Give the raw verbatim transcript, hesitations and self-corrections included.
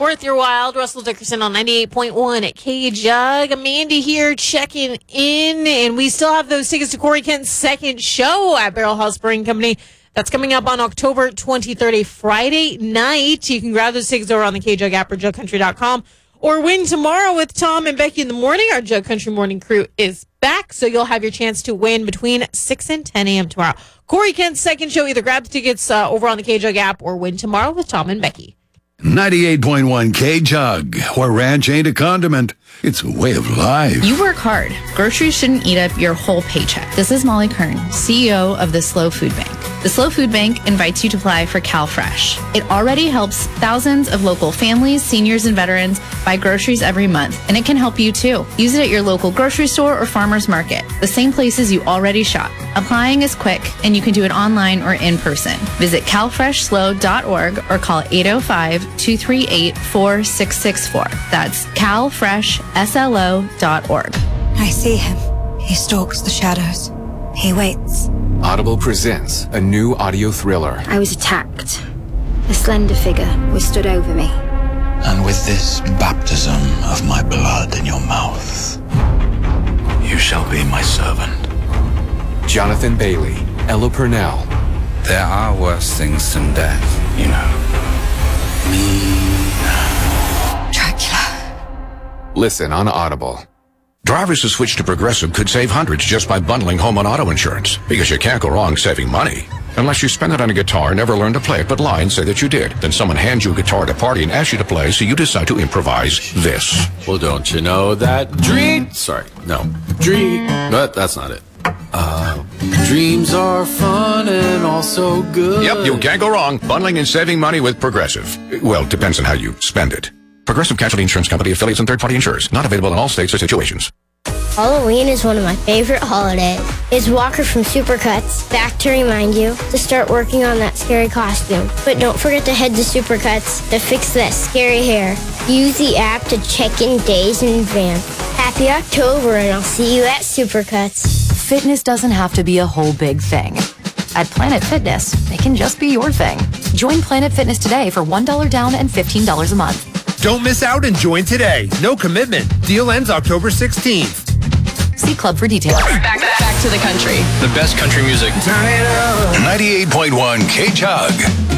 Worth Your Wild. Russell Dickerson on ninety-eight point one at K-Jug. Amanda here checking in, and we still have those tickets to Corey Kent's second show at Barrel House Brewing Company. That's coming up on October twenty-third, a Friday night. You can grab those tickets over on the K-Jug app or jug country dot com, or win tomorrow with Tom and Becky in the morning. Our Jug Country morning crew is back, so you'll have your chance to win between six and ten a.m. tomorrow. Corey Kent's second show. Either grab the tickets uh, over on the K-Jug app or win tomorrow with Tom and Becky. ninety-eight point one K-Jug, where ranch ain't a condiment. It's a way of life. You work hard. Groceries shouldn't eat up your whole paycheck. This is Molly Kern, C E O of the Slow Food Bank. The Slow Food Bank invites you to apply for CalFresh. It already helps thousands of local families, seniors, and veterans buy groceries every month, and it can help you too. Use it at your local grocery store or farmer's market, the same places you already shop. Applying is quick, and you can do it online or in person. Visit cal fresh slow dot org or call eight oh five, two three eight, four six six four. That's cal fresh slo dot org. I see him. He stalks the shadows. He waits. Audible presents a new audio thriller. I was attacked. A slender figure was stood over me. And with this baptism of my blood in your mouth, you shall be my servant. Jonathan Bailey, Ella Purnell. There are worse things than death, you know. Me. Dracula. Listen on Audible. Drivers who switch to Progressive could save hundreds just by bundling home and auto insurance, because you can't go wrong saving money. Unless you spend it on a guitar, never learn to play it, but lie and say that you did. Then someone hands you a guitar at a party and asks you to play, so you decide to improvise this. Well, don't you know that dream... Sorry, no. Dream... But that's not it. Uh, dreams are fun and also good. Yep, you can't go wrong bundling and saving money with Progressive. Well, depends on how you spend it. Progressive Casualty Insurance Company, affiliates, and third-party insurers. Not available in all states or situations. Halloween is one of my favorite holidays. It's Walker from Supercuts back to remind you to start working on that scary costume. But don't forget to head to Supercuts to fix that scary hair. Use the app to check in days in advance. Happy October, and I'll see you at Supercuts. Fitness doesn't have to be a whole big thing. At Planet Fitness, it can just be your thing. Join Planet Fitness today for one dollar down and fifteen dollars a month. Don't miss out and join today. No commitment. Deal ends October sixteenth. See Club for details. Back, back to the country. The best country music. ninety-eight point one K-Jug.